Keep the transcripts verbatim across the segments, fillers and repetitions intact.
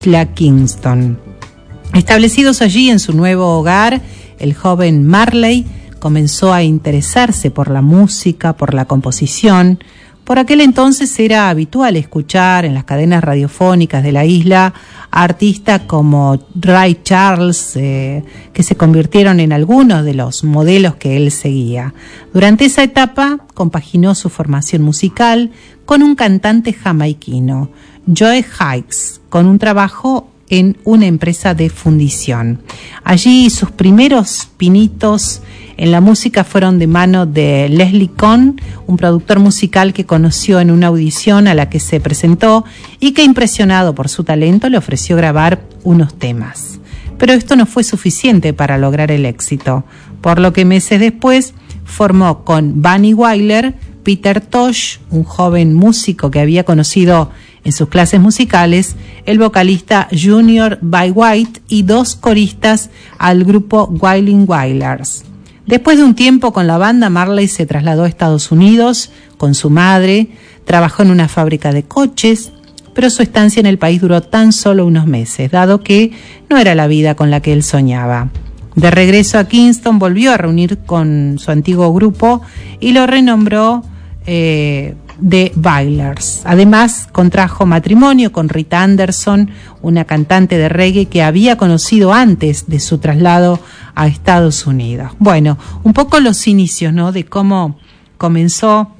isla Kingston. Establecidos allí en su nuevo hogar, el joven Marley comenzó a interesarse por la música, por la composición. Por aquel entonces era habitual escuchar en las cadenas radiofónicas de la isla a artistas como Ray Charles, eh, que se convirtieron en algunos de los modelos que él seguía. Durante esa etapa compaginó su formación musical con un cantante jamaiquino, Joe Hicks, con un trabajo en una empresa de fundición. Allí sus primeros pinitos en la música fueron de mano de Leslie Conn, un productor musical que conoció en una audición a la que se presentó y que, impresionado por su talento, le ofreció grabar unos temas. Pero esto no fue suficiente para lograr el éxito, por lo que meses después formó con Bunny Wailer, Peter Tosh, un joven músico que había conocido en sus clases musicales, el vocalista Junior By White y dos coristas al grupo Wailing Wailers. Después de un tiempo con la banda, Marley se trasladó a Estados Unidos con su madre, trabajó en una fábrica de coches, pero su estancia en el país duró tan solo unos meses, dado que no era la vida con la que él soñaba. De regreso a Kingston, volvió a reunir con su antiguo grupo y lo renombró eh, The Wailers. Además, contrajo matrimonio con Rita Anderson, una cantante de reggae que había conocido antes de su traslado a Estados Unidos. Bueno, un poco los inicios, ¿no?, de cómo comenzó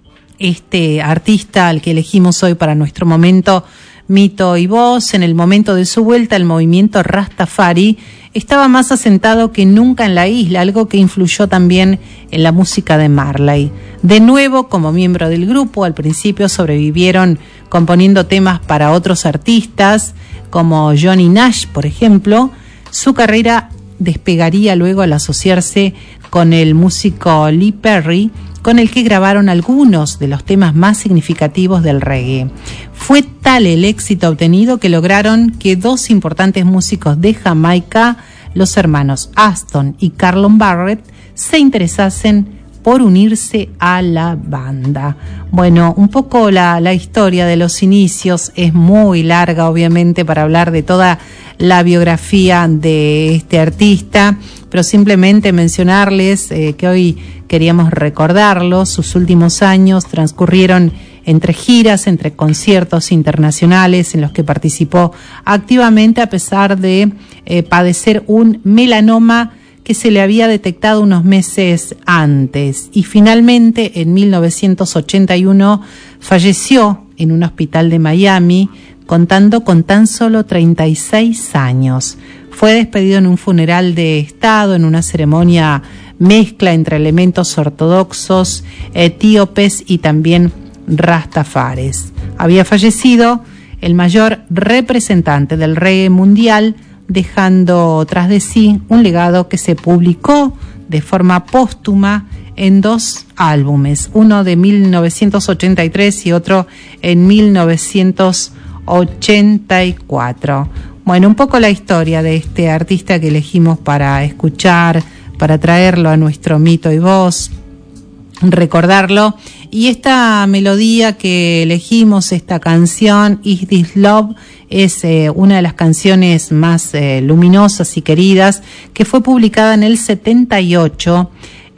este artista al que elegimos hoy para nuestro momento Mito y Voz. En el momento de su vuelta, el movimiento Rastafari estaba más asentado que nunca en la isla, algo que influyó también en la música de Marley. De nuevo, como miembro del grupo, al principio sobrevivieron componiendo temas para otros artistas, como Johnny Nash, por ejemplo. Su carrera despegaría luego al asociarse con el músico Lee Perry, con el que grabaron algunos de los temas más significativos del reggae. Fue tal el éxito obtenido que lograron que dos importantes músicos de Jamaica, los hermanos Aston y Carlon Barrett, se interesasen por unirse a la banda. Bueno, un poco la, la historia de los inicios es muy larga, obviamente, para hablar de toda la biografía de este artista, pero simplemente mencionarles eh, que hoy queríamos recordarlo. Sus últimos años transcurrieron entre giras, entre conciertos internacionales en los que participó activamente, a pesar de eh, padecer un melanoma que se le había detectado unos meses antes, y finalmente en mil novecientos ochenta y uno falleció en un hospital de Miami, contando con tan solo treinta y seis años. Fue despedido en un funeral de estado, en una ceremonia mezcla entre elementos ortodoxos, etíopes y también rastafares. Había fallecido el mayor representante del reggae mundial, dejando tras de sí un legado que se publicó de forma póstuma en dos álbumes, uno de mil novecientos ochenta y tres y otro en mil novecientos ochenta y cuatro. Bueno, un poco la historia de este artista que elegimos para escuchar, para traerlo a nuestro Mito y Voz, recordarlo. Y esta melodía que elegimos, esta canción, Is This Love, es eh, una de las canciones más eh, luminosas y queridas, que fue publicada en el setenta y ocho.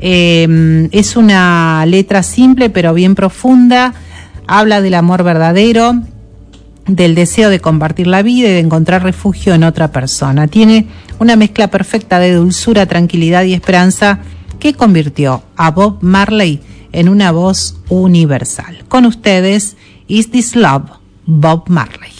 Eh, es una letra simple pero bien profunda, habla del amor verdadero, del deseo de compartir la vida y de encontrar refugio en otra persona. Tiene una mezcla perfecta de dulzura, tranquilidad y esperanza que convirtió a Bob Marley en una voz universal. Con ustedes, Is This Love, Bob Marley.